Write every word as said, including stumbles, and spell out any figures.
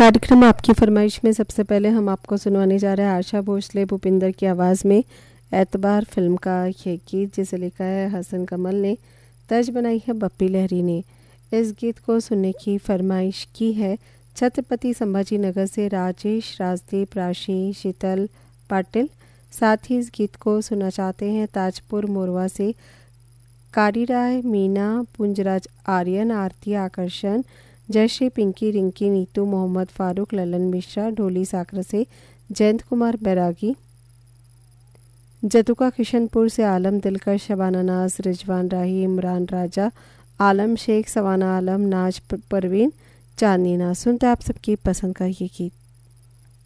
कार्यक्रम आपकी फरमाइश में सबसे पहले हम आपको सुनवाने जा रहे हैं आशा भोसले भूपिंदर की आवाज़ में एतबार फिल्म का ये गीत, जिसे लिखा है हसन कमल ने, तर्ज बनाई है बप्पी लहरी ने। इस गीत को सुनने की फरमाइश की है छत्रपति संभाजी नगर से राजेश, राजदीप, राशि, शीतल पाटिल। साथ ही इस गीत को सुनना चाहते हैं ताजपुर मोरवा से कारी राय, मीना, पुंजराज, आर्यन, आरती, आकर्षण, जयश्री, पिंकी, रिंकी, नीतू, मोहम्मद फारूक, ललन मिश्रा, ढोली साकरा से जयंत कुमार बैरागी, जतुका किशनपुर से आलम दिलकर, शबाना नाज, रिजवान राही, इमरान राजा, आलम शेख, सवाना आलम, नाज परवीन, चांदनी नाज। सुनते आप सबकी पसंद का ये गीत।